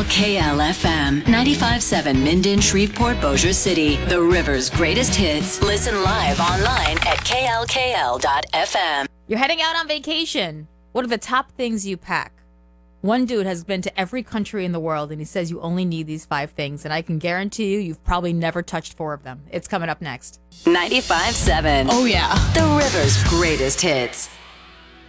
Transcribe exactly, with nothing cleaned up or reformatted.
K L F M, ninety-five point seven Minden, Shreveport, Bossier City. The River's greatest hits. Listen live online at K L K L dot F M. You're heading out on vacation. What are the top things you pack? One dude has been to every country in the world, and he says you only need these five things. And I can guarantee you, you've probably never touched four of them. It's coming up next. ninety-five point seven. Oh, yeah. The River's greatest hits.